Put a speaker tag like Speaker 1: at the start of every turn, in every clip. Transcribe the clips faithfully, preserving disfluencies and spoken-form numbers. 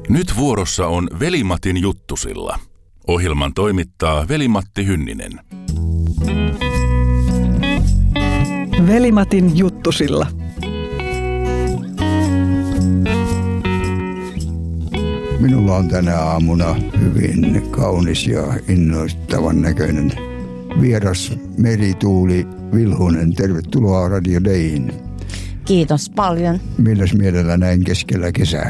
Speaker 1: Nyt vuorossa on Veli-Matin juttusilla. Ohjelman toimittaa Veli-Matti Hynninen.
Speaker 2: Veli-Matin juttusilla.
Speaker 3: Minulla on tänä aamuna hyvin kaunis ja innoittavan näköinen vieras Merituuli Vilhunen. Tervetuloa Radio Dayin.
Speaker 4: Kiitos paljon.
Speaker 3: Milläs mielellä näin keskellä kesää?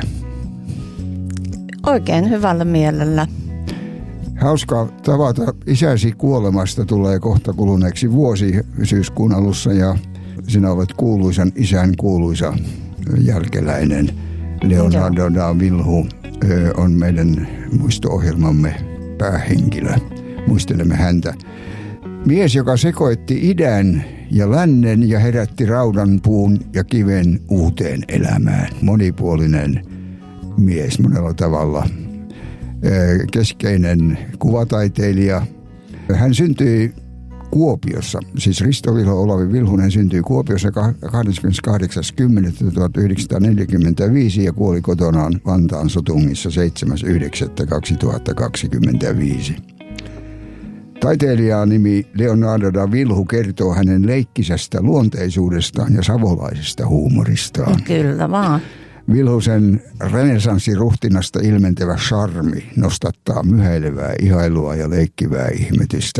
Speaker 4: Oikein hyvällä mielellä.
Speaker 3: Hauska tavata. Isäsi kuolemasta tulee kohta kuluneeksi vuosi syyskuun alussa ja sinä olet kuuluisan isän kuuluisa jälkeläinen. Leonardo da Vilhu on meidän muisto-ohjelmamme päähenkilö. Muistelemme häntä. Mies, joka sekoitti idän ja lännen ja herätti raudan, puun ja kiven uuteen elämään. Monipuolinen mies monella tavalla. Keskeinen kuvataiteilija. Hän syntyi Kuopiossa, siis Risto Vilho Olavi Vilhunen syntyi Kuopiossa kahdeskymmeneskahdeksas kymmenettä tuhatyhdeksänsataaneljäkymmentäviisi ja kuoli kotonaan Vantaan Sotungissa seitsemäs yhdeksättä kaksituhattakaksikymmentäviisi. Taiteilijan nimi Leonardo da Vilhu kertoo hänen leikkisestä luonteisuudestaan ja savolaisesta huumoristaan.
Speaker 4: Kyllä vaan.
Speaker 3: Vilhusen renessanssiruhtinasta ilmentävä charmi nostattaa myhäilevää ihailua ja leikkivää ihmetystä.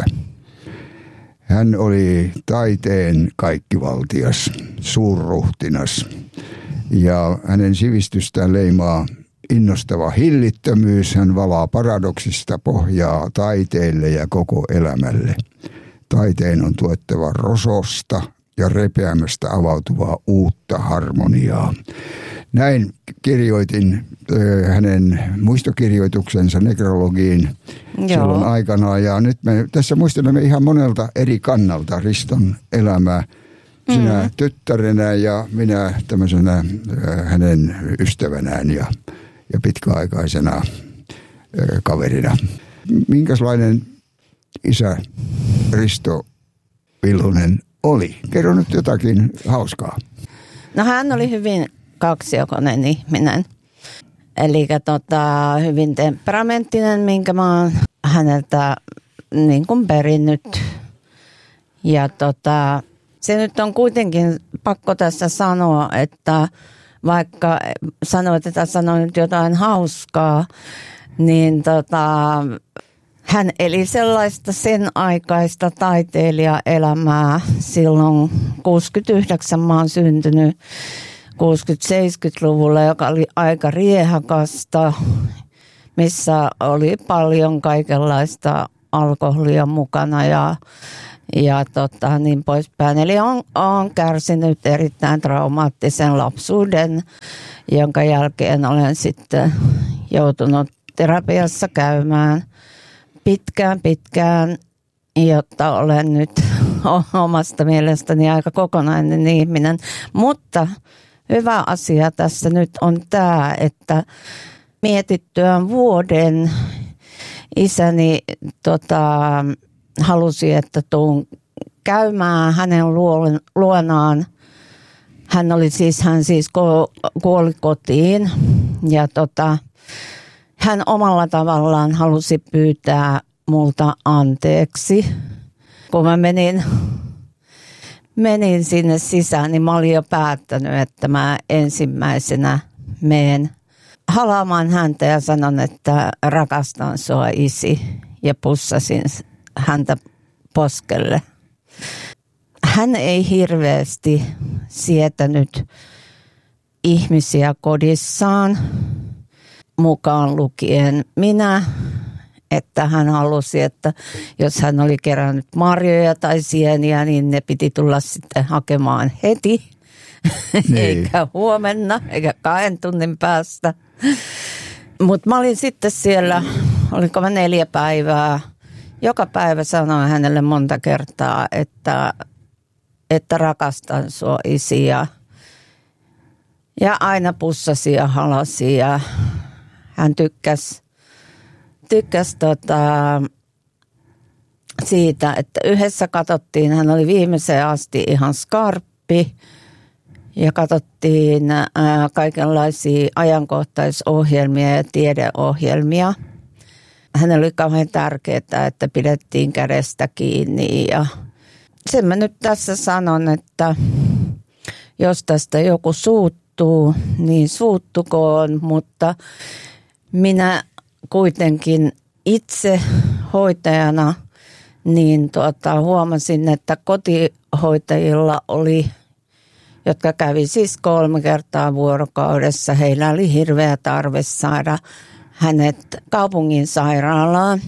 Speaker 3: Hän oli taiteen kaikkivaltias, suurruhtinas ja hänen sivistystään leimaa innostava hillittömyys. Hän valaa paradoksista pohjaa taiteelle ja koko elämälle. Taiteen on tuettava rososta ja repeämästä avautuvaa uutta harmoniaa. Näin kirjoitin ö, hänen muistokirjoituksensa nekrologiin Joo. silloin aikanaan. Ja nyt me tässä muistelemme ihan monelta eri kannalta Riston elämää. Sinä mm. tyttärenä ja minä tämmöisenä ö, hänen ystävänään ja, ja pitkäaikaisena ö, kaverina. Minkälainen isä Risto Vilhunen oli? Kerro nyt jotakin hauskaa.
Speaker 4: No hän oli hyvin kaksiokoinen ihminen. Eli tota, hyvin temperamenttinen, minkä mä oon häneltä niin kuin perinnyt. Ja tota, se nyt on kuitenkin pakko tässä sanoa, että vaikka sanoit, että sanoin nyt jotain hauskaa, niin tota, hän eli sellaista sen aikaista taiteilijaelämää. Silloin kuusikymmentäyhdeksän mä oon syntynyt. kuusikymmentä-seitsemänkymmentäluvulla, joka oli aika riehakasta, missä oli paljon kaikenlaista alkoholia mukana ja, ja tota, niin poispäin. Eli on, on kärsinyt erittäin traumaattisen lapsuuden, jonka jälkeen olen sitten joutunut terapiassa käymään pitkään pitkään, jotta olen nyt omasta mielestäni aika kokonainen ihminen. Mutta hyvä asia tässä nyt on tämä, että mietittyään vuoden isäni tota, halusi, että tuun käymään hänen luonaan. Hän oli siis, hän siis kuoli kotiin ja tota, hän omalla tavallaan halusi pyytää multa anteeksi. Kun mä menin, menin sinne sisään, niin mä olin jo päättänyt, että mä ensimmäisenä menen halaamaan häntä ja sanon, että rakastan sua isi. Ja pussasin häntä poskelle. Hän ei hirveästi sietänyt ihmisiä kodissaan, mukaan lukien minä. Että hän halusi, että jos hän oli kerännyt marjoja tai sieniä, niin ne piti tulla sitten hakemaan heti, niin. eikä huomenna, eikä kahden tunnin päästä. Mutta mä olin sitten siellä, oliko mä neljä päivää, joka päivä sanoin hänelle monta kertaa, että, että rakastan sua isi ja, ja aina pussasi ja halasi ja hän tykkäsi. Tykkäsi tota, siitä, että yhdessä katsottiin, hän oli viimeiseen asti ihan skarppi ja katsottiin ää, kaikenlaisia ajankohtaisohjelmia ja tiedeohjelmia. Hänellä oli kauhean tärkeää, että pidettiin kädestä kiinni ja sen mä nyt tässä sanon, että jos tästä joku suuttuu, niin suuttukoon, mutta minä kuitenkin itse hoitajana niin tuota, huomasin, että kotihoitajilla oli, jotka kävi siis kolme kertaa vuorokaudessa, heillä oli hirveä tarve saada hänet kaupungin sairaalaan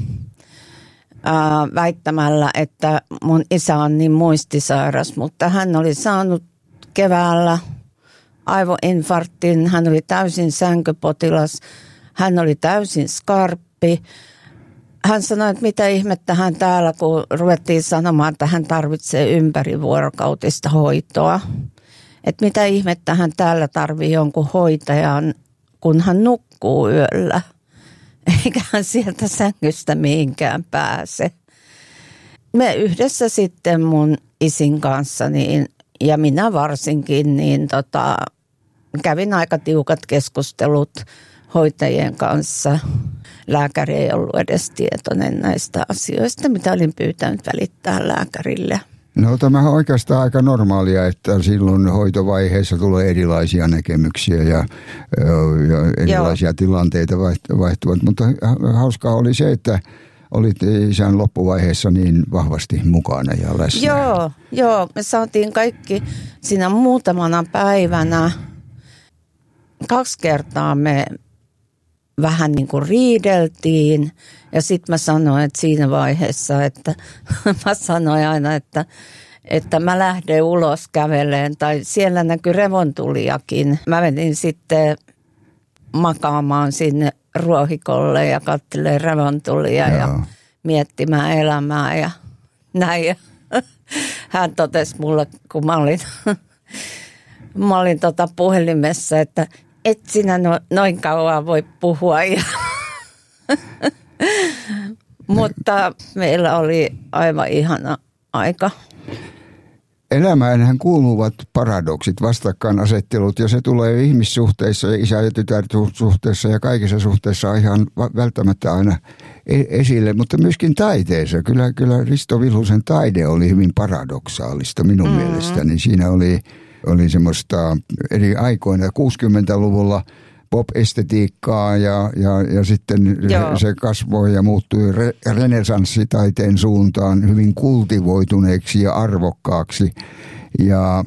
Speaker 4: ää, väittämällä, että mun isä on niin muistisairas, mutta hän oli saanut keväällä aivoinfarktin, hän oli täysin sänkypotilas, hän oli täysin skarppi. Hän sanoi, että mitä ihmettä hän täällä, kun ruvettiin sanomaan, että hän tarvitsee ympärivuorokautista hoitoa. Että mitä ihmettä hän täällä tarvitsee jonkun hoitajan, kun hän nukkuu yöllä. Eikä hän sieltä sängystä mihinkään pääse. Me yhdessä sitten mun isin kanssa, niin, ja minä varsinkin, niin tota, kävin aika tiukat keskustelut hoitajien kanssa. Lääkäri ei ollut edes tietoinen näistä asioista, mitä olin pyytänyt välittää lääkärille.
Speaker 3: No tämä on oikeastaan aika normaalia, että silloin hoitovaiheessa tulee erilaisia näkemyksiä ja, ja erilaisia Joo. tilanteita vaihtuvat. Mutta hauskaa oli se, että olit isän loppuvaiheessa niin vahvasti mukana ja läsnä.
Speaker 4: Joo, joo, me saatiin kaikki siinä muutamana päivänä. Kaksi kertaa me vähän niin kuin riideltiin ja sitten mä sanoin, että siinä vaiheessa, että mä sanoin aina, että, että mä lähden ulos käveleen tai siellä näkyi revontuliakin. Mä menin sitten makaamaan sinne ruohikolle ja katselee revontulia Joo. ja miettimään elämää ja näin. Ja hän totesi mulle, kun mä olin, mä olin tota puhelimessa, että et sinä no, noin kauan voi puhua. Ja mutta meillä oli aivan ihana aika.
Speaker 3: Elämäänhän kuuluvat paradoksit, vastakkainasettelut, ja se tulee ihmissuhteissa ja isä- ja tytärsuhteissa ja kaikissa suhteissa ihan välttämättä aina esille, mutta myöskin taiteessa. Kyllä, kyllä Risto Vilhusen taide oli hyvin paradoksaalista minun mm-hmm. mielestäni. Siinä oli, oli semmoista eri aikoina, kuusikymmentäluvulla pop-estetiikkaa ja, ja, ja sitten Joo. se kasvoi ja muuttui re, renesanssitaiteen suuntaan hyvin kultivoituneeksi ja arvokkaaksi. Ja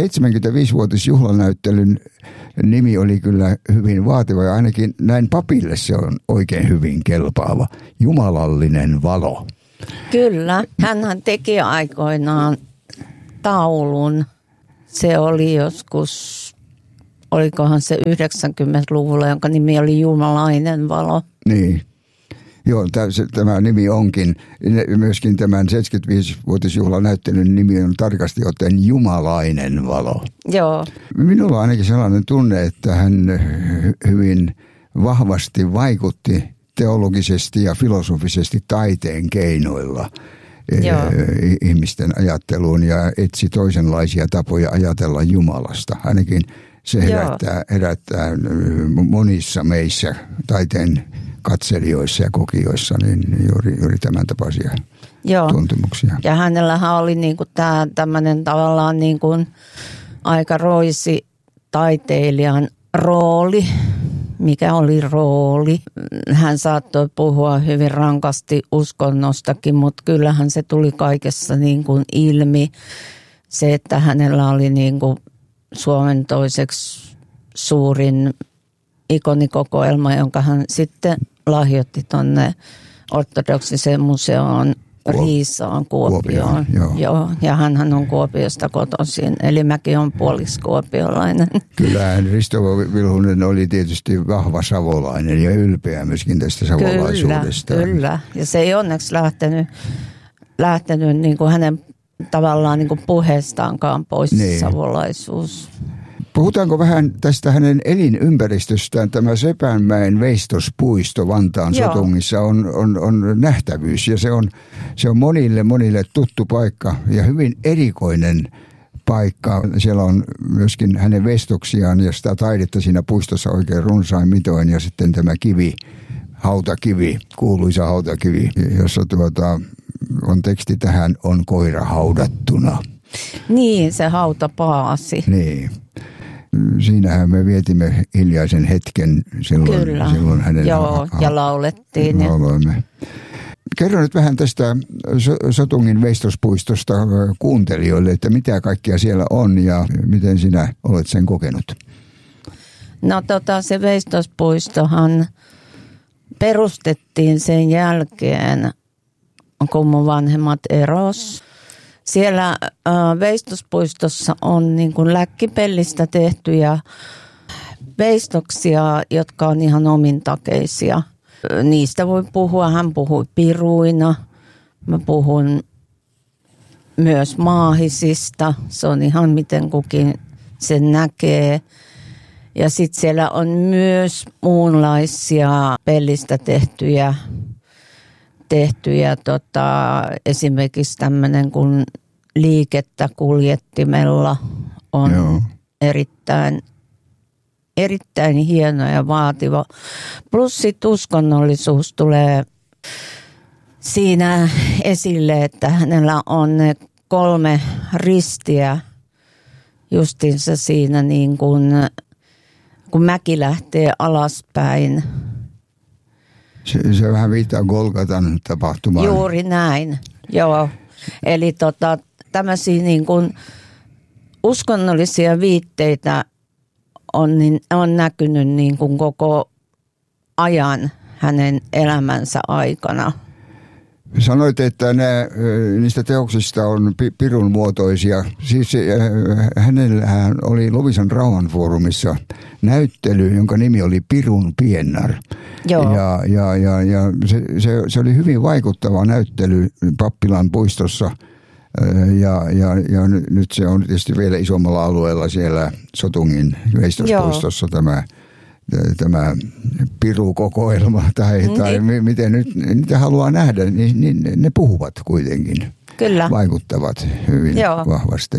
Speaker 3: seitsemänkymmentäviisivuotisjuhlanäyttelyn nimi oli kyllä hyvin vaativa ja ainakin näin papille se on oikein hyvin kelpaava. Jumalallinen valo.
Speaker 4: Kyllä, hänhän teki aikoinaan taulun. Se oli joskus... Olikohan se yhdeksänkymmentäluvulla, jonka nimi oli Jumalainen valo.
Speaker 3: Niin. Joo, tämä nimi onkin. Myöskin tämän seitsemänkymmentäviisivuotisjuhlanäyttelyn nimi on tarkasti ottaen Jumalainen valo.
Speaker 4: Joo.
Speaker 3: Minulla on ainakin sellainen tunne, että hän hyvin vahvasti vaikutti teologisesti ja filosofisesti taiteen keinoilla Joo. ihmisten ajatteluun ja etsi toisenlaisia tapoja ajatella Jumalasta. Ainakin se herättää, herättää monissa meissä taiteen katselijoissa ja kokijoissa niin juuri, juuri tämän tapaisia Joo. tuntemuksia.
Speaker 4: Ja hänellähän oli niinku tämä tämmöinen tavallaan niinku aika roisi taiteilijan rooli, mikä oli rooli. Hän saattoi puhua hyvin rankasti uskonnostakin, mutta kyllähän se tuli kaikessa niinku ilmi. Se, että hänellä oli niinku Suomen toiseksi suurin ikonikokoelma, jonka hän sitten lahjoitti tuonne ortodoksiseen museoon Riisaan Kuopioon. Joo. Joo, ja hänhän on Kuopiosta kotoisin, eli mäkin on puoliskuopiolainen.
Speaker 3: Kyllä, Risto Vilhunen oli tietysti vahva savolainen ja ylpeä myöskin tästä savolaisuudesta.
Speaker 4: Kyllä, kyllä. Ja se ei onneksi lähtenyt, lähtenyt niin kuin hänen tavallaan niin kuin puheestaankaan pois niin. savolaisuus.
Speaker 3: Puhutaanko vähän tästä hänen elinympäristöstään? Tämä Sepänmäen veistospuisto Vantaan Joo. Sotungissa on, on, on nähtävyys ja se on, se on monille monille tuttu paikka ja hyvin erikoinen paikka. Siellä on myöskin hänen vestoksiaan ja sitä taidetta siinä puistossa oikein runsain mitoin. Ja sitten tämä kivi, hautakivi, kuuluisa hautakivi, jossa tuota, on teksti tähän on koira haudattuna.
Speaker 4: Niin, se hautapaasi.
Speaker 3: Niin. Siinähän me vietimme hiljaisen hetken silloin,
Speaker 4: Kyllä.
Speaker 3: silloin hänen
Speaker 4: Joo, ha- ja laulettiin.
Speaker 3: Lauloimme. Kerro nyt vähän tästä Sotungin veistospuistosta kuuntelijoille, että mitä kaikkea siellä on ja miten sinä olet sen kokenut?
Speaker 4: No tota, se veistospuistohan perustettiin sen jälkeen, kun mun vanhemmat eros. Siellä äh, veistospuistossa on niin kuin läkkipellistä tehtyjä veistoksia, jotka on ihan omintakeisia. Niistä voi puhua, hän puhui piruina, mä puhun myös maahisista, se on ihan miten kukin sen näkee. Ja sitten siellä on myös muunlaisia pellistä tehtyjä, tehtyjä tota, esimerkiksi tämmöinen kuin liikettä kuljettimella on Joo. erittäin Erittäin hieno ja vaativa. Plus sitten uskonnollisuus tulee siinä esille, että hänellä on ne kolme ristiä justiinsa siinä niin kuin, kun mäki lähtee alaspäin.
Speaker 3: Se, se vähän viittaa Golgatan tapahtumaan.
Speaker 4: Juuri näin, joo. Eli tota, tämmöisiä niin kuin uskonnollisia viitteitä On, niin, on näkynyt niin kuin koko ajan hänen elämänsä aikana.
Speaker 3: Sanoit, että ne, niistä teoksista on pirun muotoisia. Siis hänellähän oli Loviisan rauhanfoorumissa näyttely, jonka nimi oli Pirun piennar.
Speaker 4: Joo.
Speaker 3: Ja, ja, ja, ja se, se, se oli hyvin vaikuttava näyttely Pappilan puistossa. Ja, ja, ja nyt se on tietysti vielä isommalla alueella siellä Sotungin veistospuistossa tämä, tämä pirukokoelma tai, niin. tai miten nyt niitä haluaa nähdä, niin, niin ne puhuvat kuitenkin.
Speaker 4: Kyllä.
Speaker 3: Vaikuttavat hyvin Joo. vahvasti.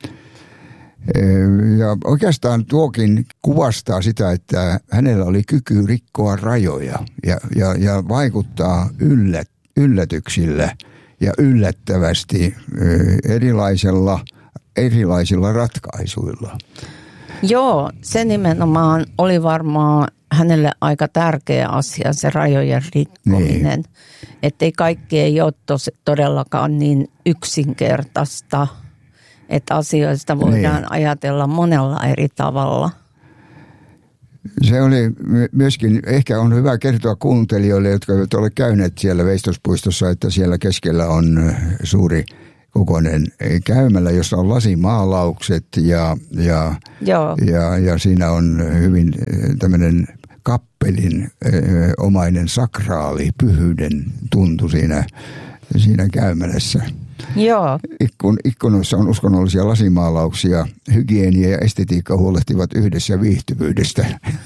Speaker 3: Ja oikeastaan tuokin kuvastaa sitä, että hänellä oli kyky rikkoa rajoja ja, ja, ja vaikuttaa yllät, yllätyksillä. Ja yllättävästi erilaisilla, erilaisilla ratkaisuilla. Joo,
Speaker 4: se nimenomaan oli varmaan hänelle aika tärkeä asia, se rajojen rikkominen. Niin. Että ei kaikki ei ole tos, todellakaan niin yksinkertaista, että asioista voidaan niin. ajatella monella eri tavalla.
Speaker 3: Se oli myöskin, ehkä on hyvä kertoa kuuntelijoille, jotka eivät ole käyneet siellä veistospuistossa, että siellä keskellä on suuri kokoinen käymälä, jossa on lasimaalaukset ja, ja, ja, ja siinä on hyvin tämmöinen kappelin omainen sakraali, pyhyyden tuntu siinä, siinä käymälässä.
Speaker 4: Joo.
Speaker 3: Ikkun, ikkunoissa on uskonnollisia lasimaalauksia. Hygienia ja estetiikka huolehtivat yhdessä viihtyvyydestä.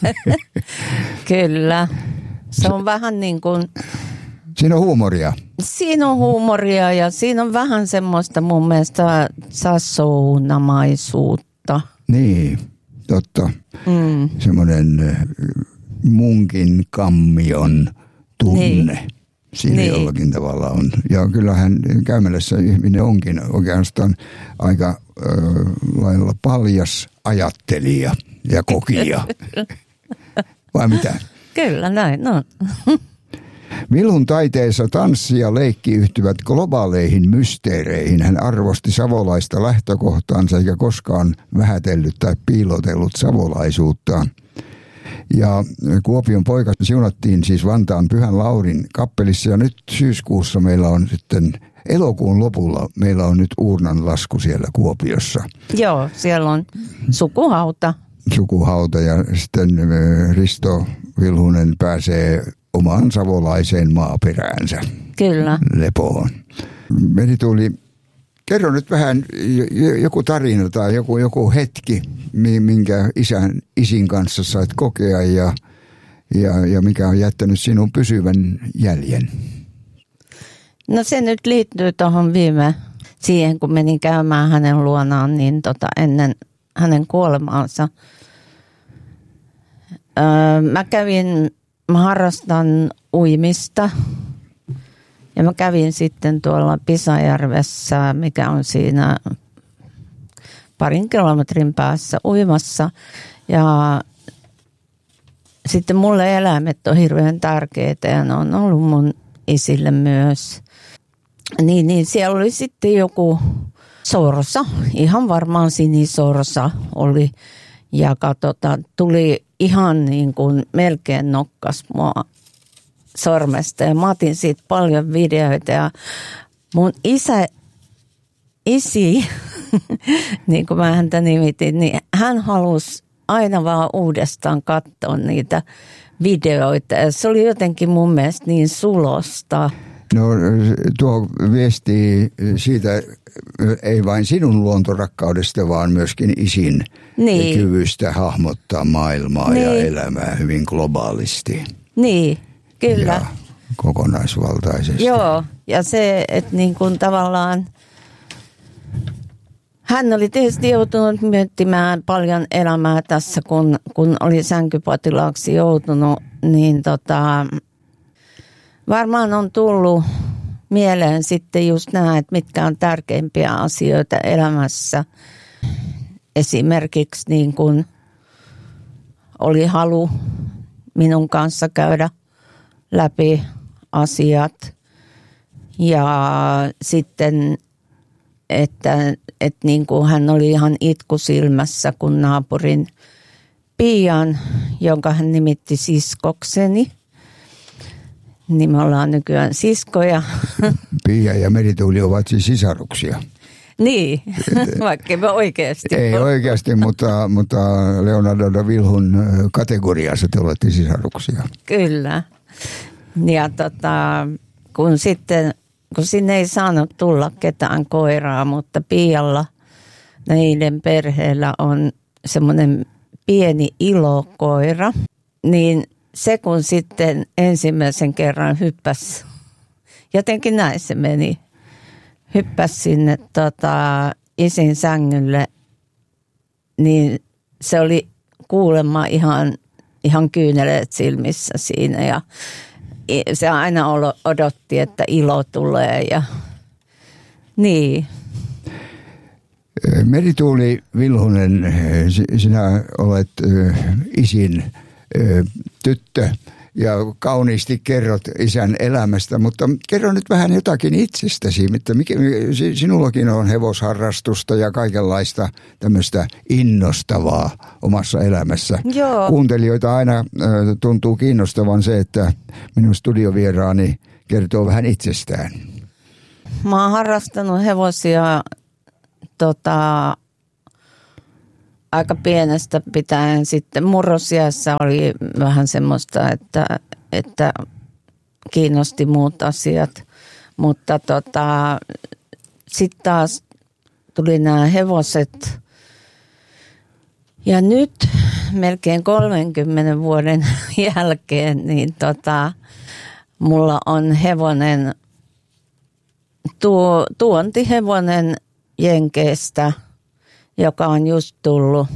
Speaker 4: Kyllä. Se on vähän niin kuin...
Speaker 3: Siinä on huumoria.
Speaker 4: Siinä on huumoria ja siinä on vähän semmoista mun mielestä sasounamaisuutta.
Speaker 3: Niin, totta.
Speaker 4: Mm.
Speaker 3: Semmoinen munkin kammion tunne. Niin. Siinä niin. jollakin tavalla on. Ja kyllähän käymälässä ihminen onkin oikeastaan aika äh, lailla paljas ajattelija ja kokija. Vai mitä?
Speaker 4: Kyllä, näin on.
Speaker 3: Vilhun taiteessa tanssi ja leikki yhtyvät globaaleihin mysteereihin. Hän arvosti savolaista lähtökohtaansa eikä koskaan vähätellyt tai piilotellut savolaisuuttaan. Ja Kuopion poika siunattiin siis Vantaan Pyhän Laurin kappelissa ja nyt syyskuussa meillä on sitten elokuun lopulla meillä on nyt uurnan lasku siellä Kuopiossa.
Speaker 4: Joo, siellä on sukuhauta.
Speaker 3: Sukuhauta ja sitten Risto Vilhunen pääsee omaan savolaiseen maaperäänsä.
Speaker 4: Kyllä.
Speaker 3: Lepoon. Merituuli, kerro nyt vähän joku tarina tai joku, joku hetki, minkä isän, isin kanssa sait kokea ja, ja, ja mikä on jättänyt sinun pysyvän jäljen.
Speaker 4: No se nyt liittyy tuohon viime siihen, kun menin käymään hänen luonaan, niin tota, ennen hänen kuolemaansa. Öö, mä kävin, mä harrastan uimista ja mä kävin sitten tuolla Pisajärvessä, mikä on siinä parin kilometrin päässä uimassa. Ja sitten mulle eläimet on hirveän tärkeitä ja ne on ollut mun isille myös. Niin, niin siellä oli sitten joku sorsa, ihan varmaan sinisorsa oli. Ja katsota, tuli ihan niin kuin melkein nokkas mua sormesta. Ja mä otin siitä paljon videoita ja mun isä, isi, niin kuin mä häntä nimitin, niin hän halusi aina vaan uudestaan katsoa niitä videoita. Ja se oli jotenkin mun mielestä niin sulosta.
Speaker 3: No tuo viestii siitä ei vain sinun luontorakkaudesta, vaan myöskin isin niin. kyvystä hahmottaa maailmaa niin. ja elämää hyvin globaalisti.
Speaker 4: Niin, kyllä.
Speaker 3: Ja kokonaisvaltaisesti.
Speaker 4: Joo, ja se, että niin kuin tavallaan hän oli tietysti joutunut miettimään paljon elämää tässä, kun, kun oli sänkypotilaaksi joutunut, niin tota, varmaan on tullut mieleen sitten just nämä, että mitkä on tärkeimpiä asioita elämässä. Esimerkiksi niin kuin oli halu minun kanssa käydä läpi asiat ja sitten, että, että niin kuin hän oli ihan itku silmässä, kun naapurin Pian, jonka hän nimitti siskokseni, niin me ollaan nykyään siskoja.
Speaker 3: Pia ja Merituuli ovat siis sisaruksia.
Speaker 4: Niin, vaikka me oikeasti.
Speaker 3: Ei oikeasti, mutta, mutta Leonardo da Vilhun kategoriassa te olette sisaruksia.
Speaker 4: Kyllä. Ja tota, kun sitten, kun sinne ei saanut tulla ketään koiraa, mutta Pialla, niiden perheellä on semmoinen pieni ilokoira, niin se kun sitten ensimmäisen kerran hyppäsi, jotenkin näin se meni, hyppäsi sinne tota, isin sängylle, niin se oli kuulemma ihan, ihan kyyneleet silmissä siinä ja se aina odotti, että ilo tulee ja niin.
Speaker 3: Merituuli Vilhunen, sinä olet isin tyttö ja kauniisti kerrot isän elämästä, mutta kerro nyt vähän jotakin itsestäsi, että mikä, sinullakin on hevosharrastusta ja kaikenlaista tämmöistä innostavaa omassa elämässä.
Speaker 4: Joo.
Speaker 3: Kuuntelijoita aina äh, tuntuu kiinnostavan se, että minun studiovieraani kertoo vähän itsestään.
Speaker 4: Mä oon harrastanut hevosia tota, aika pienestä pitäen. Sitten murrosiässä oli vähän semmoista, että, että kiinnosti muut asiat. Mutta tota, sitten taas tuli nämä hevoset. Ja nyt melkein kolmenkymmenen vuoden jälkeen niin tota, mulla on hevonen, tuo, tuontihevonen Jenkeistä, joka on just tullut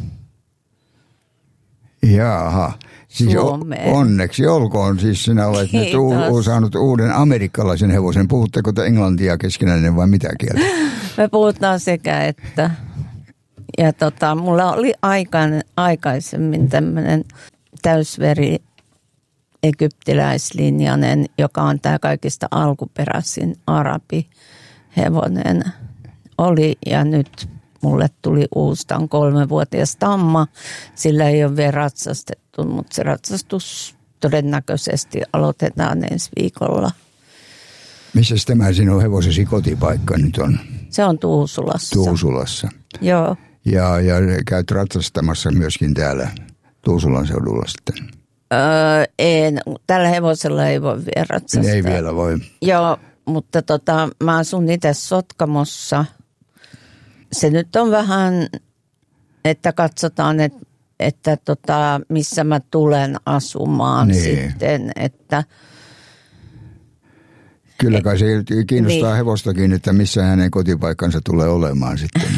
Speaker 3: Jaha. Siis
Speaker 4: Suomeen.
Speaker 3: Onneksi olkoon. Siis sinä olet nyt u- saanut uuden amerikkalaisen hevosen. Puhutteko te englantia keskenään vai mitä kieltä?
Speaker 4: Me puhutaan sekä että. Ja tota, mulla oli aikaan, aikaisemmin tämmöinen täysveri egyptiläislinjainen, joka on tämä kaikista alkuperäisin arabihevonen oli. Ja nyt mulle tuli uusi, tämä on kolmevuotias tamma. Sillä ei ole vielä ratsastettu, mutta se ratsastus todennäköisesti aloitetaan ensi viikolla.
Speaker 3: Missä tämä sinun hevosesi kotipaikka nyt on?
Speaker 4: Se on Tuusulassa.
Speaker 3: Tuusulassa.
Speaker 4: Joo.
Speaker 3: Ja, ja käyt ratsastamassa myöskin täällä Tuusulan seudulla sitten?
Speaker 4: Öö, en. Tällä hevosella ei voi vielä ratsastaa.
Speaker 3: Ei vielä voi.
Speaker 4: Joo, mutta tota, mä asun itse Sotkamossa. Se nyt on vähän, että katsotaan, että, että tota, missä mä tulen asumaan niin. sitten. Että,
Speaker 3: Kyllä kai se kiinnostaa
Speaker 4: niin.
Speaker 3: hevostakin, että missä hänen kotipaikkansa tulee olemaan sitten.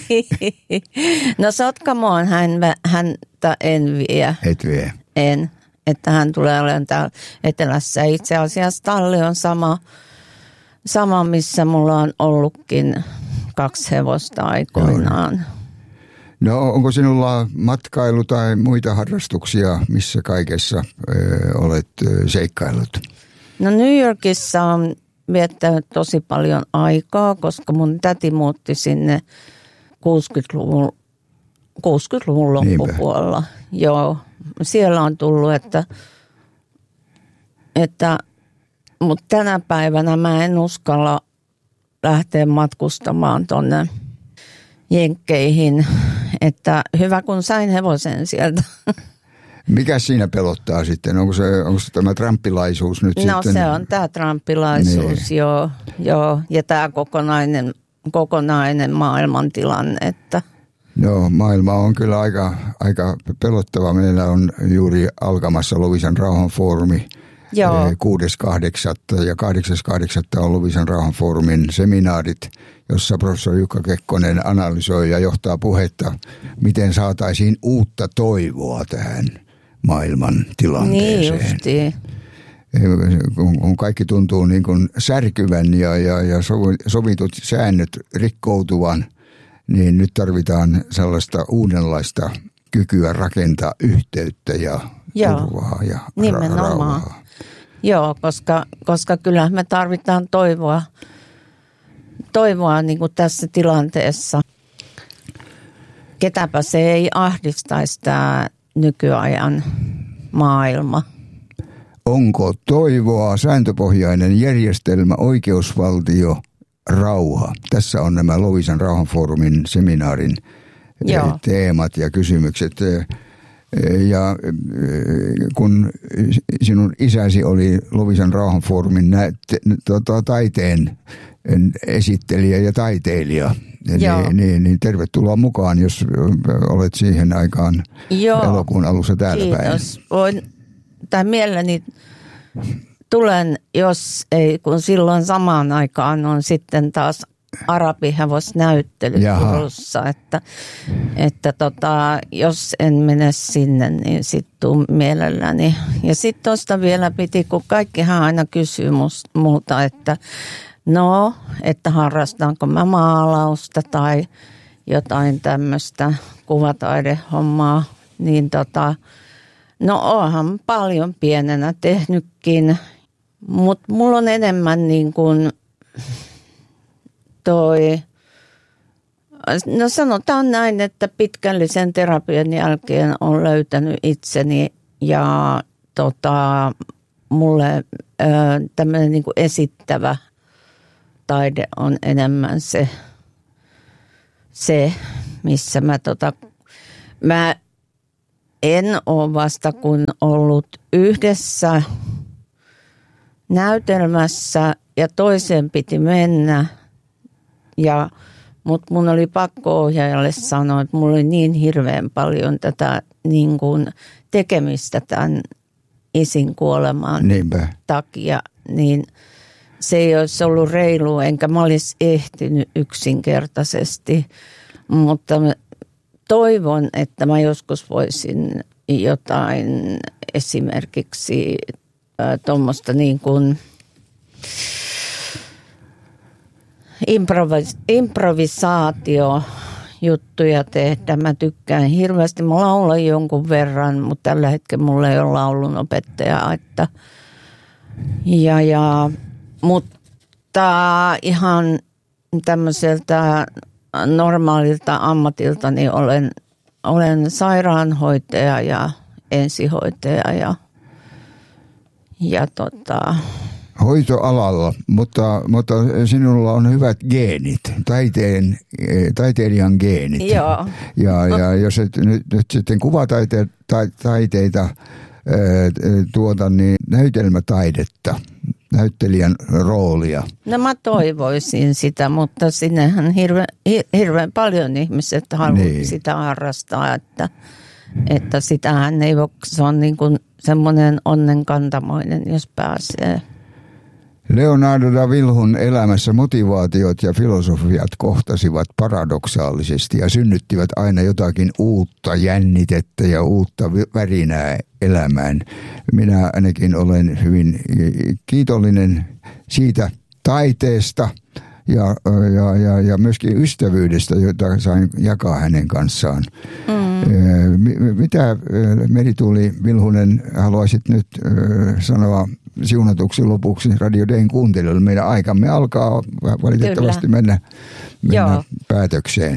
Speaker 4: No Sotkamoon hän, häntä en vie.
Speaker 3: Et vie.
Speaker 4: En, että hän tulee olemaan täällä etelässä. Itse asiassa talli on sama, sama missä mulla on ollutkin kaksi hevosta aikoinaan.
Speaker 3: Joo. No onko sinulla matkailu tai muita harrastuksia, missä kaikessa ö, olet ö, seikkaillut?
Speaker 4: No New Yorkissa on viettänyt tosi paljon aikaa, koska mun täti muutti sinne kuusikymmentäluvun, kuusikymmentäluvun loppupuolella. Niinpä. Joo, siellä on tullut, että, että mutta tänä päivänä mä en uskalla lähteä matkustamaan tonne Jenkkeihin, että hyvä kun sain hevosen sieltä.
Speaker 3: Mikä siinä pelottaa sitten? Onko se, onko se tämä tramppilaisuus nyt
Speaker 4: no,
Speaker 3: sitten?
Speaker 4: No se on tämä tramppilaisuus, niin. joo, joo. Ja tämä kokonainen, kokonainen maailmantilanne. Että.
Speaker 3: No maailma on kyllä aika, aika pelottava. Meillä on juuri alkamassa Loviisan rauhanfoorumi. kuudes kahdeksatta ja kahdeksas kahdeksatta on Loviisan rauhanfoorumin seminaarit, jossa professori Jukka Kekkonen analysoi ja johtaa puhetta, miten saataisiin uutta toivoa tähän maailman tilanteeseen.
Speaker 4: Niin justiin.
Speaker 3: Kun kaikki tuntuu niin kuin särkyvän ja, ja, ja sovitut säännöt rikkoutuvan, niin nyt tarvitaan sellaista uudenlaista kykyä rakentaa yhteyttä ja
Speaker 4: Joo,
Speaker 3: turvaa ja
Speaker 4: nimenomaan.
Speaker 3: rauhaa.
Speaker 4: Joo, koska, koska kyllä me tarvitaan toivoa, toivoa niin kuin tässä tilanteessa. Ketäpä se ei ahdistaisi tämä nykyajan maailma.
Speaker 3: Onko toivoa, sääntöpohjainen järjestelmä, oikeusvaltio, rauha? Tässä on nämä Loviisan rauhanfoorumin seminaarin Joo. teemat ja kysymykset. Ja kun sinun isäsi oli Loviisan rauhanfoorumin tota, taiteen esittelijä ja taiteilija, niin, niin, niin tervetuloa mukaan, jos olet siihen aikaan Joo. elokuun alussa täällä
Speaker 4: Kiitos.
Speaker 3: päin.
Speaker 4: Voin, tai mielelläni tulen, jos ei, kun silloin samaan aikaan on sitten taas arabihevosnäyttely Turussa, että, että tota, jos en mene sinne, niin sitten tuun mielelläni. Ja sitten tuosta vielä piti, kun kaikkihan aina kysyy multa, että no, että harrastanko mä maalausta tai jotain tämmöistä kuvataidehommaa, niin tota, no oonhan paljon pienenä tehnytkin, mutta mulla on enemmän niin kuin toi, no sanotaan näin, että pitkällisen terapian jälkeen olen löytänyt itseni ja tota, mulle tämmöinen niin kuin esittävä taide on enemmän se, se missä mä tota, mä en ole vasta kun ollut yhdessä näytelmässä ja toiseen piti mennä. Ja, mutta mun oli pakko ohjaajalle sanoa, että mulla oli niin hirveän paljon tätä niin kuin tekemistä tämän isin kuoleman
Speaker 3: Niinpä.
Speaker 4: takia, niin se ei olisi ollut reilu, enkä mä olisi ehtinyt yksinkertaisesti, mutta toivon, että mä joskus voisin jotain esimerkiksi äh, tuommoista niin kuin improvis- improvisaatiojuttuja tehdä. Mä tykkään hirveästi. Mä laulan jonkun verran, mutta tällä hetkellä mulla ei ole laulunopettajaa. Että ja, ja, mutta ihan tämmöiseltä normaalilta ammatilta niin olen, olen sairaanhoitaja ja ensihoitaja ja, ja tota...
Speaker 3: Hoitoalalla, mutta, mutta sinulla on hyvät geenit, taiteen, taiteilijan geenit.
Speaker 4: Joo.
Speaker 3: Ja, ja jos et nyt, nyt sitten kuvataiteita taiteita, tuota, niin näytelmätaidetta, näyttelijän roolia.
Speaker 4: No mä toivoisin sitä, mutta sinnehän hirveän, hirveän paljon ihmiset haluaa niin. sitä harrastaa, että, että sitähän ei voi, se on niin kuin semmoinen onnenkantamoinen, jos pääsee.
Speaker 3: Leonardo da Vilhun elämässä motivaatiot ja filosofiat kohtasivat paradoksaalisesti ja synnyttivät aina jotakin uutta jännitettä ja uutta värinää elämään. Minä ainakin olen hyvin kiitollinen siitä taiteesta ja, ja, ja, ja myöskin ystävyydestä, jota sain jakaa hänen kanssaan. Mm. Mitä Merituuli Vilhunen haluaisit nyt sanoa siunatuksi lopuksi Radio Dayn kuuntelijoille? Meidän aikamme alkaa valitettavasti Kyllä. mennä, mennä päätökseen.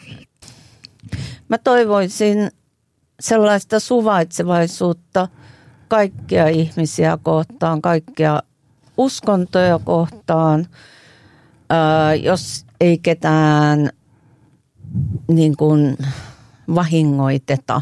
Speaker 4: Mä toivoisin sellaista suvaitsevaisuutta kaikkia ihmisiä kohtaan, kaikkia uskontoja kohtaan. Ää, jos ei ketään niin kuin vahingoiteta.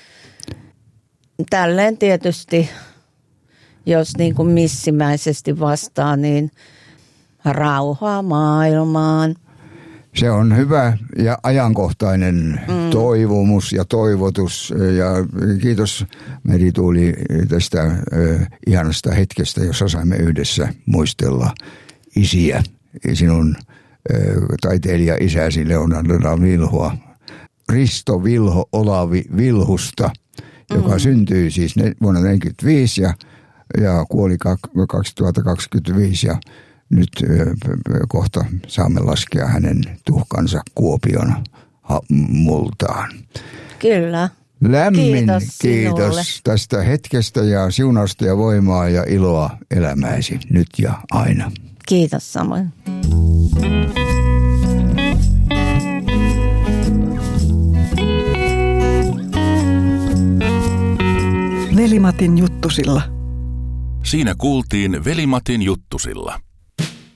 Speaker 4: Tälleen tietysti, jos niin kuin missimäisesti vastaa, niin rauhaa maailmaan.
Speaker 3: Se on hyvä ja ajankohtainen mm. toivomus ja toivotus. Ja kiitos Merituuli tästä äh, ihanasta hetkestä, jossa saimme yhdessä muistella isiä. Sinun äh, taiteilija-isäsi Leonardo da Vilhua, Risto Vilho Olavi Vilhusta, joka mm. syntyi siis vuonna tuhatyhdeksänsataaneljäkymmentäviisi ja, ja kuoli kaksituhattakaksikymmentäviisi ja nyt kohta saamme laskea hänen tuhkansa Kuopion multaan.
Speaker 4: Kyllä.
Speaker 3: Lämmin
Speaker 4: kiitos,
Speaker 3: kiitos tästä hetkestä ja siunausta ja voimaa ja iloa elämääsi nyt ja aina.
Speaker 4: Kiitos samoin.
Speaker 2: Veli-Matin juttusilla.
Speaker 1: Siinä kuultiin Veli-Matin juttusilla.